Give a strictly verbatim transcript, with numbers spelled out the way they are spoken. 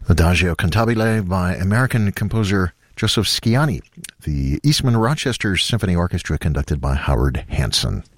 Adagio Cantabile by American composer Joseph Sciani. The Eastman Rochester Symphony Orchestra conducted by Howard Hanson.